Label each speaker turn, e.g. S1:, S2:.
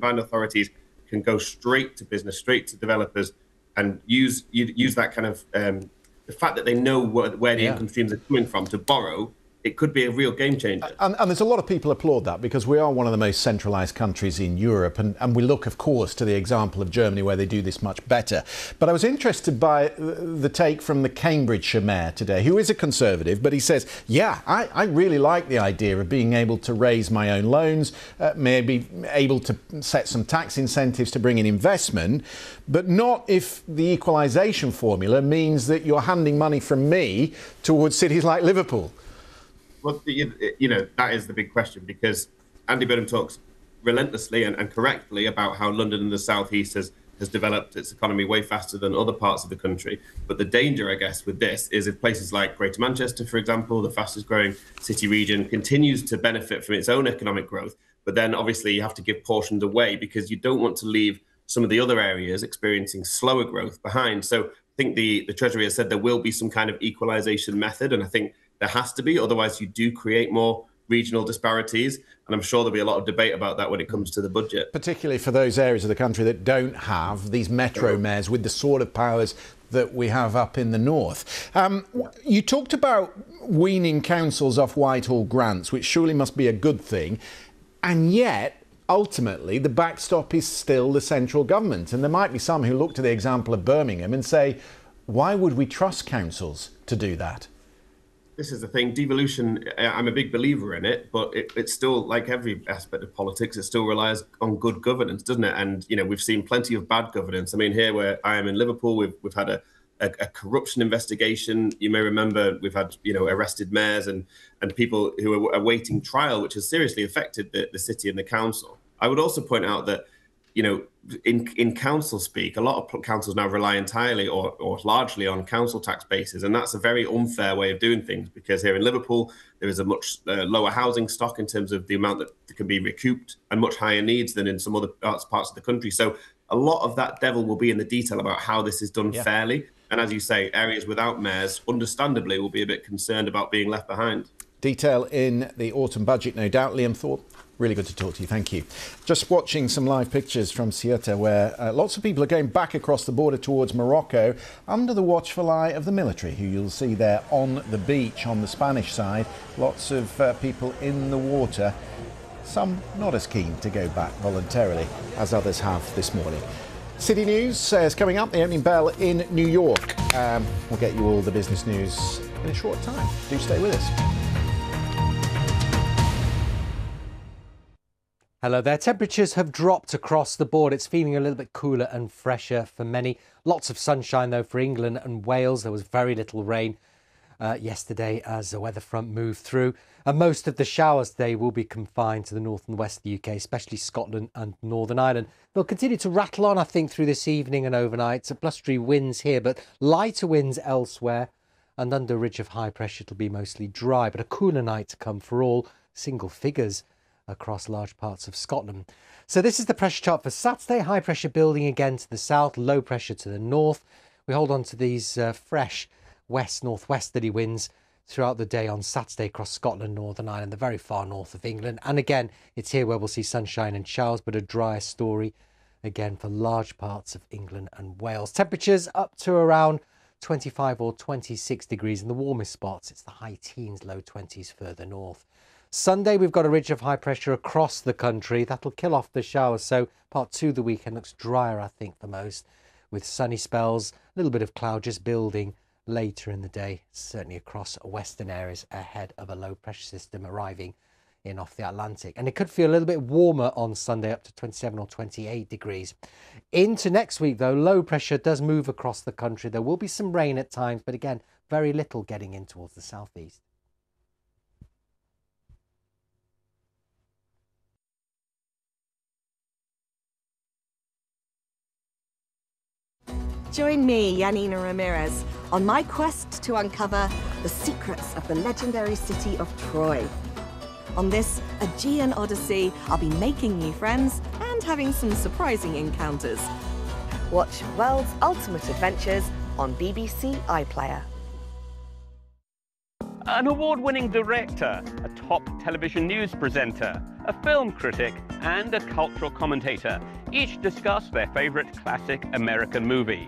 S1: combined authorities can go straight to business, straight to developers, and use that kind of the fact that they know where the income streams are coming from to borrow. It could be a real game changer.
S2: And there's a lot of people applaud that because we are one of the most centralised countries in Europe. And we look, of course, to the example of Germany where they do this much better. But I was interested by the take from the Cambridgeshire mayor today, who is a Conservative, but he says, yeah, I really like the idea of being able to raise my own loans, maybe able to set some tax incentives to bring in investment, but not if the equalisation formula means that you're handing money from me towards cities like Liverpool.
S1: Well, that is the big question, because Andy Burnham talks relentlessly and correctly about how London and the South East has developed its economy way faster than other parts of the country. But the danger, I guess, with this is if places like Greater Manchester, for example, the fastest growing city region, continues to benefit from its own economic growth. But then obviously you have to give portions away because you don't want to leave some of the other areas experiencing slower growth behind. So I think the Treasury has said there will be some kind of equalisation method, and I think there has to be, otherwise you do create more regional disparities. And I'm sure there'll be a lot of debate about that when it comes to the budget.
S2: Particularly for those areas of the country that don't have these metro mayors with the sort of powers that we have up in the north. You talked about weaning councils off Whitehall grants, which surely must be a good thing. And yet, ultimately, the backstop is still the central government. And there might be some who look to the example of Birmingham and say, why would we trust councils to do that?
S1: This is the thing, devolution, I'm a big believer in it, but it's still, like every aspect of politics, it still relies on good governance, doesn't it? And, we've seen plenty of bad governance. I mean, here where I am in Liverpool, we've had a corruption investigation. You may remember we've had, arrested mayors and people who are awaiting trial, which has seriously affected the city and the council. I would also point out that, in council speak, a lot of councils now rely entirely or largely on council tax bases, and that's a very unfair way of doing things, because here in Liverpool there is a much lower housing stock in terms of the amount that can be recouped, and much higher needs than in some other parts of the country. So a lot of that devil will be in the detail about how this is done fairly. And as you say, areas without mayors, understandably, will be a bit concerned about being left behind.
S2: Detail in the autumn budget, no doubt. Liam Thorpe, really good to talk to you. Thank you. Just watching some live pictures from Ceuta, where lots of people are going back across the border towards Morocco under the watchful eye of the military, who you'll see there on the beach on the Spanish side. Lots of people in the water, some not as keen to go back voluntarily as others have this morning. City News is coming up, the opening bell in New York. We'll get you all the business news in a short time. Do stay with us.
S3: Hello there. Temperatures have dropped across the board. It's feeling a little bit cooler and fresher for many. Lots of sunshine, though, for England and Wales. There was very little rain yesterday as the weather front moved through. And most of the showers today will be confined to the north and west of the UK, especially Scotland and Northern Ireland. They'll continue to rattle on, I think, through this evening and overnight. So blustery winds here, but lighter winds elsewhere. And under a ridge of high pressure, it'll be mostly dry, but a cooler night to come for all. Single figures across large parts of Scotland. So this is the pressure chart for Saturday. High pressure building again to the south, low pressure to the north. We hold on to these fresh west-northwesterly winds throughout the day on Saturday across Scotland, Northern Ireland, the very far north of England. And again, it's here where we'll see sunshine and showers, but a drier story again for large parts of England and Wales. Temperatures up to around 25 or 26 degrees in the warmest spots. It's the high teens, low 20s further north. Sunday, we've got a ridge of high pressure across the country. That'll kill off the showers. So part two of the weekend looks drier, I think, the most, with sunny spells, a little bit of cloud just building later in the day, certainly across western areas ahead of a low pressure system arriving in off the Atlantic. And it could feel a little bit warmer on Sunday, up to 27 or 28 degrees. Into next week, though, low pressure does move across the country. There will be some rain at times, but again, very little getting in towards the southeast.
S4: Join me, Yanina Ramirez, on my quest to uncover the secrets of the legendary city of Troy. On this Aegean Odyssey, I'll be making new friends and having some surprising encounters. Watch World's Ultimate Adventures on BBC iPlayer.
S5: an award-winning director, a top television news presenter, a film critic, and a cultural commentator. Each discuss their favorite classic American movie.